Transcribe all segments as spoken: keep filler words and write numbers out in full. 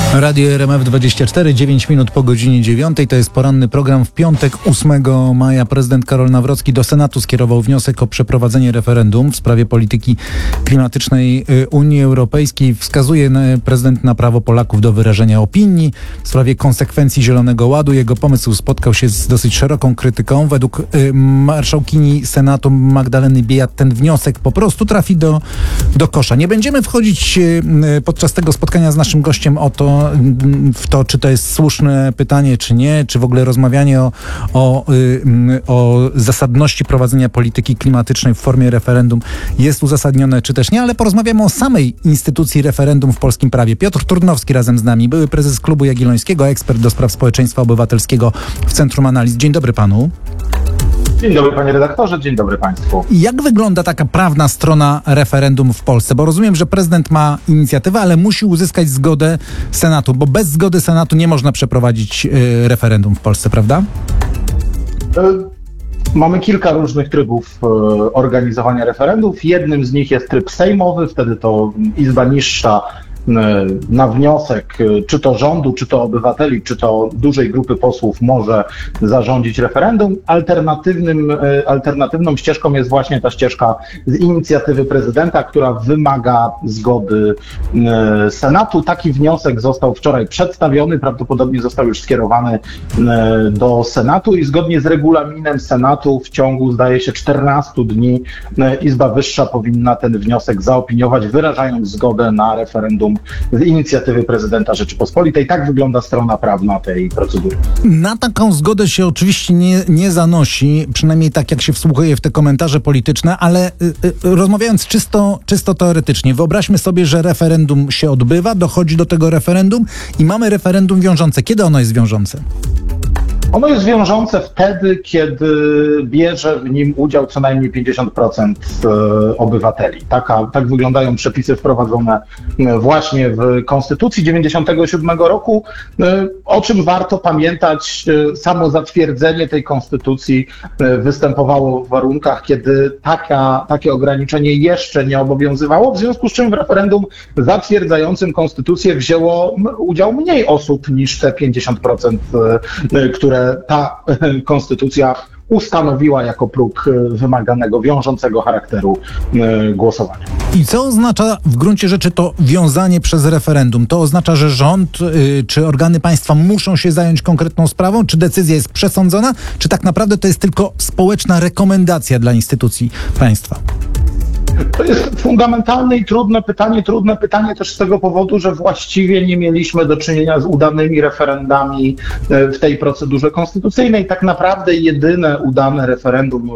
Radio R M F dwadzieścia cztery, dziewięć minut po godzinie dziewiątej. To jest poranny program. W piątek ósmego maja prezydent Karol Nawrocki do Senatu skierował wniosek o przeprowadzenie referendum w sprawie polityki klimatycznej Unii Europejskiej. Wskazuje prezydent na prawo Polaków do wyrażenia opinii w sprawie konsekwencji Zielonego Ładu. Jego pomysł spotkał się z dosyć szeroką krytyką. Według marszałkini Senatu Magdaleny Biejat ten wniosek po prostu trafi do, do kosza. Nie będziemy wchodzić podczas tego spotkania z naszym gościem o to, w to, czy to jest słuszne pytanie, czy nie, czy w ogóle rozmawianie o, o, o zasadności prowadzenia polityki klimatycznej w formie referendum jest uzasadnione, czy też nie, ale porozmawiamy o samej instytucji referendum w polskim prawie. Piotr Turnowski razem z nami, były prezes Klubu Jagiellońskiego, ekspert do spraw społeczeństwa obywatelskiego w Centrum Analiz. Dzień dobry panu. Dzień dobry panie redaktorze, dzień dobry państwu. Jak wygląda taka prawna strona referendum w Polsce? Bo rozumiem, że prezydent ma inicjatywę, ale musi uzyskać zgodę Senatu, bo bez zgody Senatu nie można przeprowadzić y, referendum w Polsce, prawda? Mamy kilka różnych trybów y, organizowania referendów. Jednym z nich jest tryb sejmowy, wtedy to Izba Niższa na wniosek czy to rządu, czy to obywateli, czy to dużej grupy posłów może zarządzić referendum. Alternatywnym, alternatywną ścieżką jest właśnie ta ścieżka z inicjatywy prezydenta, która wymaga zgody Senatu. Taki wniosek został wczoraj przedstawiony, prawdopodobnie został już skierowany do Senatu i zgodnie z regulaminem Senatu w ciągu, zdaje się, czternastu dni Izba Wyższa powinna ten wniosek zaopiniować, wyrażając zgodę na referendum z inicjatywy prezydenta Rzeczypospolitej. Tak wygląda strona prawna tej procedury. Na taką zgodę się oczywiście nie, nie zanosi, przynajmniej tak jak się wsłuchuje w te komentarze polityczne, ale y, y, rozmawiając czysto, czysto teoretycznie, wyobraźmy sobie, że referendum się odbywa, dochodzi do tego referendum i mamy referendum wiążące. Kiedy ono jest wiążące? Ono jest wiążące wtedy, kiedy bierze w nim udział co najmniej pięćdziesiąt procent obywateli. Taka, tak wyglądają przepisy wprowadzone właśnie w Konstytucji dziewięćdziesiątego siódmego roku, o czym warto pamiętać. Samo zatwierdzenie tej Konstytucji występowało w warunkach, kiedy taka, takie ograniczenie jeszcze nie obowiązywało, w związku z czym w referendum zatwierdzającym Konstytucję wzięło udział mniej osób niż te pięćdziesiąt procent, które ta konstytucja ustanowiła jako próg wymaganego, wiążącego charakteru głosowania. I co oznacza w gruncie rzeczy to wiązanie przez referendum? To oznacza, że rząd yy, czy organy państwa muszą się zająć konkretną sprawą? Czy decyzja jest przesądzona? Czy tak naprawdę to jest tylko społeczna rekomendacja dla instytucji państwa? To jest fundamentalne i trudne pytanie, trudne pytanie też z tego powodu, że właściwie nie mieliśmy do czynienia z udanymi referendami w tej procedurze konstytucyjnej. Tak naprawdę jedyne udane referendum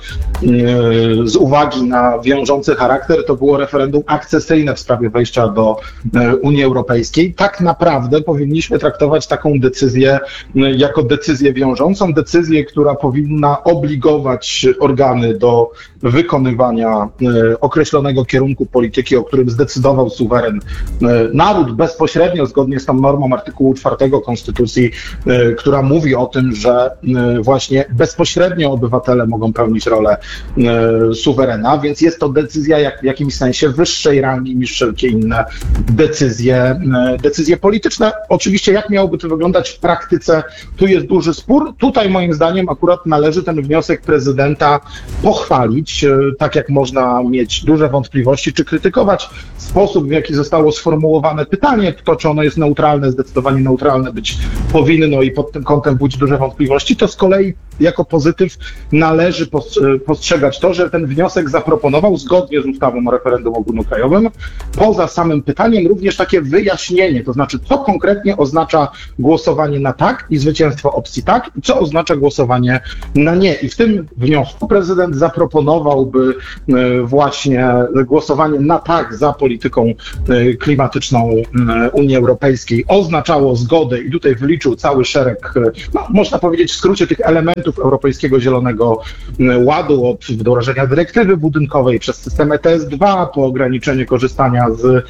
z uwagi na wiążący charakter to było referendum akcesyjne w sprawie wejścia do Unii Europejskiej. Tak naprawdę powinniśmy traktować taką decyzję jako decyzję wiążącą, decyzję, która powinna obligować organy do wykonywania określonego kierunku polityki, o którym zdecydował suweren naród bezpośrednio, zgodnie z tą normą artykułu czwartego Konstytucji, która mówi o tym, że właśnie bezpośrednio obywatele mogą pełnić rolę suwerena, więc jest to decyzja jak w jakimś sensie wyższej rangi niż wszelkie inne decyzje, decyzje polityczne. Oczywiście jak miałoby to wyglądać w praktyce, tu jest duży spór. Tutaj moim zdaniem akurat należy ten wniosek prezydenta pochwalić, tak jak można mieć duże wątpliwości, czy krytykować sposób, w jaki zostało sformułowane pytanie, to czy ono jest neutralne, zdecydowanie neutralne być powinno i pod tym kątem budzi duże wątpliwości, to z kolei jako pozytyw należy postrzegać to, że ten wniosek zaproponował zgodnie z ustawą o referendum ogólnokrajowym, poza samym pytaniem również takie wyjaśnienie, to znaczy co konkretnie oznacza głosowanie na tak i zwycięstwo opcji tak i co oznacza głosowanie na nie. I w tym wniosku prezydent zaproponowałby właśnie głosowanie na tak za polityką klimatyczną Unii Europejskiej oznaczało zgodę i tutaj wyliczył cały szereg, no, można powiedzieć w skrócie, tych elementów Europejskiego Zielonego Ładu, od wdrożenia dyrektywy budynkowej przez system E T S dwa po ograniczenie korzystania z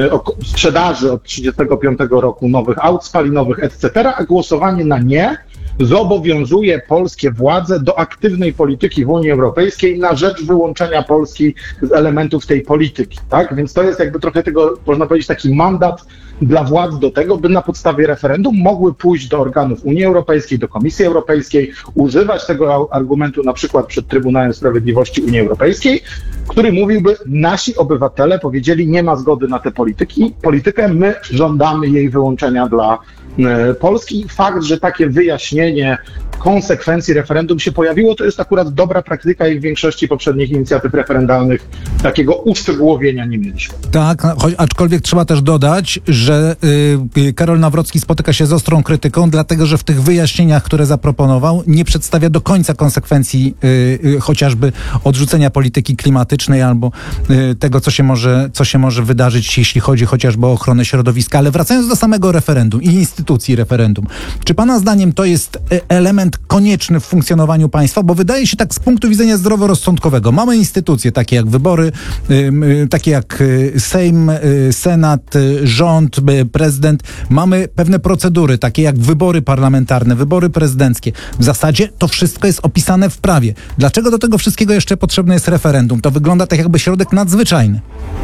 sprzedaży od trzydziestego piątego roku nowych aut spalinowych, et cetera, a głosowanie na nie zobowiązuje polskie władze do aktywnej polityki w Unii Europejskiej na rzecz wyłączenia Polski z elementów tej polityki, tak? Więc to jest jakby trochę tego, można powiedzieć, taki mandat dla władz do tego, by na podstawie referendum mogły pójść do organów Unii Europejskiej, do Komisji Europejskiej, używać tego argumentu na przykład przed Trybunałem Sprawiedliwości Unii Europejskiej, który mówiłby, nasi obywatele powiedzieli, nie ma zgody na tę polityki, politykę, my żądamy jej wyłączenia dla e, Polski. Fakt, że takie wyjaśnienie konsekwencji referendum się pojawiło, to jest akurat dobra praktyka i w większości poprzednich inicjatyw referendalnych takiego uszczegółowienia nie mieliśmy. Tak, choć, aczkolwiek trzeba też dodać, że y, Karol Nawrocki spotyka się z ostrą krytyką, dlatego że w tych wyjaśnieniach, które zaproponował, nie przedstawia do końca konsekwencji y, y, chociażby odrzucenia polityki klimatycznej albo y, tego, co się może, co się może wydarzyć, jeśli chodzi chociażby o ochronę środowiska. Ale wracając do samego referendum i instytucji referendum, czy pana zdaniem to jest element konieczny w funkcjonowaniu państwa? Bo wydaje się tak z punktu widzenia zdroworozsądkowego. Mamy instytucje takie jak wybory, y, y, takie jak y, Sejm, y, Senat, y, rząd, y, prezydent. Mamy pewne procedury, takie jak wybory parlamentarne, wybory prezydenckie. W zasadzie to wszystko jest opisane w prawie. Dlaczego do tego wszystkiego jeszcze potrzebne jest referendum? To wygląda tak jakby środek nadzwyczajny.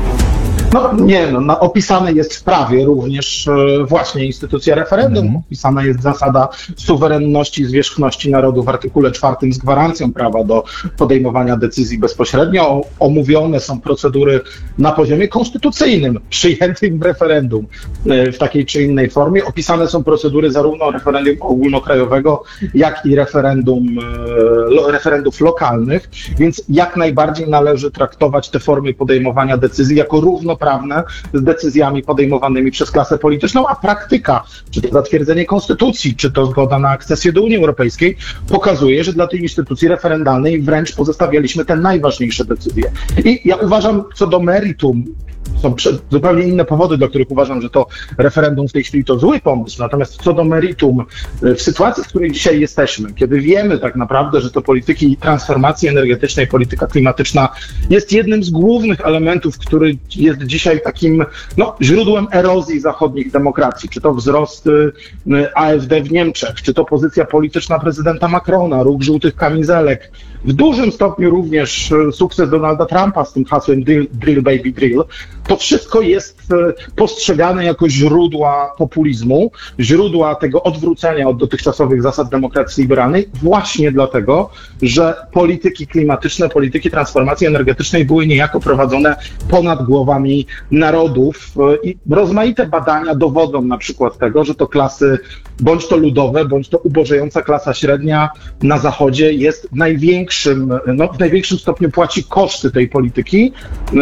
No nie, no, no, opisane jest w prawie również e, właśnie instytucja referendum, mm. opisana jest zasada suwerenności i zwierzchności narodu w artykule czwartym z gwarancją prawa do podejmowania decyzji bezpośrednio. Omówione są procedury na poziomie konstytucyjnym, przyjętym w referendum e, w takiej czy innej formie. Opisane są procedury zarówno referendum ogólnokrajowego, jak i referendum, e, lo, referendów lokalnych, więc jak najbardziej należy traktować te formy podejmowania decyzji jako równo prawne z decyzjami podejmowanymi przez klasę polityczną, a praktyka, czy to zatwierdzenie konstytucji, czy to zgoda na akcesję do Unii Europejskiej, pokazuje, że dla tej instytucji referendalnej wręcz pozostawialiśmy te najważniejsze decyzje. I ja uważam, co do meritum, są zupełnie inne powody, dla których uważam, że to referendum w tej chwili to zły pomysł. Natomiast co do meritum, w sytuacji, w której dzisiaj jesteśmy, kiedy wiemy tak naprawdę, że to polityki transformacji energetycznej, polityka klimatyczna jest jednym z głównych elementów, który jest dzisiaj takim no, źródłem erozji zachodnich demokracji, czy to wzrost A F D w Niemczech, czy to pozycja polityczna prezydenta Macrona, ruch żółtych kamizelek, w dużym stopniu również sukces Donalda Trumpa z tym hasłem drill, drill baby drill, to wszystko jest postrzegane jako źródła populizmu, źródła tego odwrócenia od dotychczasowych zasad demokracji liberalnej, właśnie dlatego, że polityki klimatyczne, polityki transformacji energetycznej były niejako prowadzone ponad głowami narodów i rozmaite badania dowodzą na przykład tego, że to klasy bądź to ludowe, bądź to ubożejąca klasa średnia na Zachodzie jest największym, no, w największym stopniu płaci koszty tej polityki,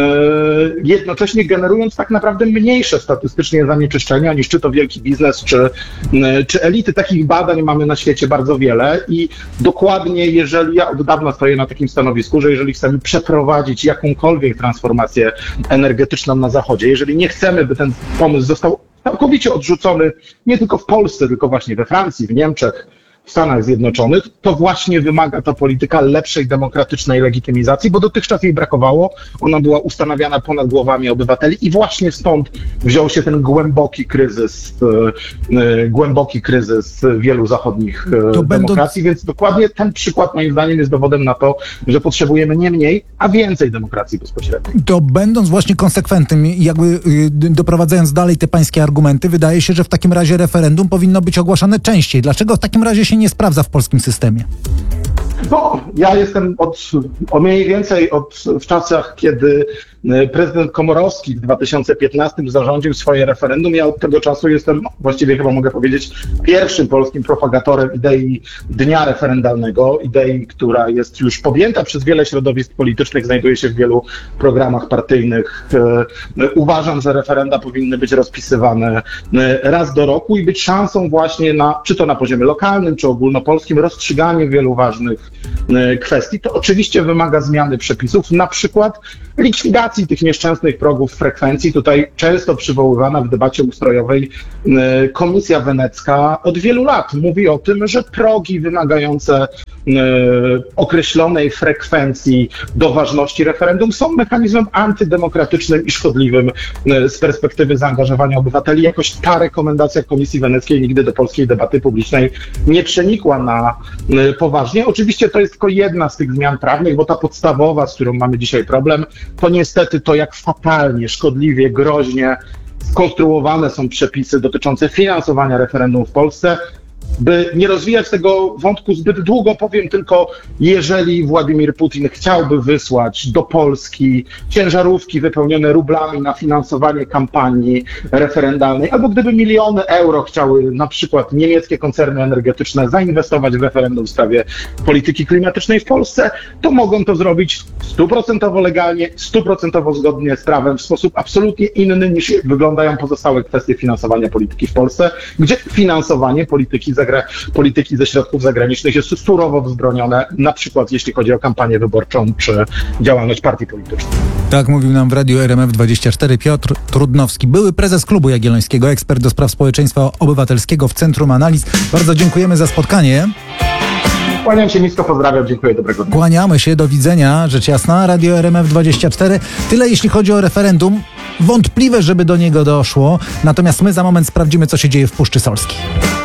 yy, jednocześnie generując tak naprawdę mniejsze statystycznie zanieczyszczenia niż czy to wielki biznes, czy, yy, czy elity. Takich badań mamy na świecie bardzo wiele i dokładnie jeżeli, ja od dawna stoję na takim stanowisku, że jeżeli chcemy przeprowadzić jakąkolwiek transformację energetyczną na Zachodzie, jeżeli nie chcemy, by ten pomysł został całkowicie odrzucony nie tylko w Polsce, tylko właśnie we Francji, w Niemczech, w Stanach Zjednoczonych, to właśnie wymaga ta polityka lepszej demokratycznej legitymizacji, bo dotychczas jej brakowało. Ona była ustanawiana ponad głowami obywateli i właśnie stąd wziął się ten głęboki kryzys, e, głęboki kryzys wielu zachodnich e, demokracji, więc dokładnie ten przykład moim zdaniem jest dowodem na to, że potrzebujemy nie mniej, a więcej demokracji bezpośredniej. To będąc właśnie konsekwentnym, jakby y, doprowadzając dalej te pańskie argumenty, wydaje się, że w takim razie referendum powinno być ogłaszane częściej. Dlaczego w takim razie się nie sprawdza w polskim systemie? No, ja jestem od, o mniej więcej od, w czasach, kiedy prezydent Komorowski w dwa tysiące piętnastym zarządził swoje referendum. Ja od tego czasu jestem, właściwie chyba mogę powiedzieć, pierwszym polskim propagatorem idei dnia referendalnego, idei, która jest już podjęta przez wiele środowisk politycznych, znajduje się w wielu programach partyjnych. Uważam, że referenda powinny być rozpisywane raz do roku i być szansą właśnie na, czy to na poziomie lokalnym, czy ogólnopolskim, rozstrzyganie wielu ważnych kwestii. To oczywiście wymaga zmiany przepisów, na przykład likwidacji tych nieszczęsnych progów frekwencji. Tutaj często przywoływana w debacie ustrojowej y, Komisja Wenecka od wielu lat mówi o tym, że progi wymagające y, określonej frekwencji do ważności referendum są mechanizmem antydemokratycznym i szkodliwym y, z perspektywy zaangażowania obywateli. Jakoś ta rekomendacja Komisji Weneckiej nigdy do polskiej debaty publicznej nie przenikła na y, poważnie. Oczywiście to jest tylko jedna z tych zmian prawnych, bo ta podstawowa, z którą mamy dzisiaj problem, to niestety to, jak fatalnie, szkodliwie, groźnie skonstruowane są przepisy dotyczące finansowania referendum w Polsce. By nie rozwijać tego wątku zbyt długo, powiem tylko, jeżeli Władimir Putin chciałby wysłać do Polski ciężarówki wypełnione rublami na finansowanie kampanii referendalnej, albo gdyby miliony euro chciały na przykład niemieckie koncerny energetyczne zainwestować w referendum w sprawie polityki klimatycznej w Polsce, to mogą to zrobić stuprocentowo legalnie, stuprocentowo zgodnie z prawem, w sposób absolutnie inny niż wyglądają pozostałe kwestie finansowania polityki w Polsce, gdzie finansowanie polityki zagranicznej polityki ze środków zagranicznych jest surowo wzbronione, na przykład jeśli chodzi o kampanię wyborczą czy działalność partii politycznych. Tak mówił nam w Radiu R M F dwadzieścia cztery Piotr Trudnowski, były prezes Klubu Jagiellońskiego, ekspert do spraw społeczeństwa obywatelskiego w Centrum Analiz. Bardzo dziękujemy za spotkanie. Kłaniam się nisko, pozdrawiam, dziękuję, dobrego dnia. Kłaniamy się, do widzenia, rzecz jasna, Radio R M F dwadzieścia cztery. Tyle jeśli chodzi o referendum. Wątpliwe, żeby do niego doszło, natomiast my za moment sprawdzimy, co się dzieje w Puszczy Solskiej.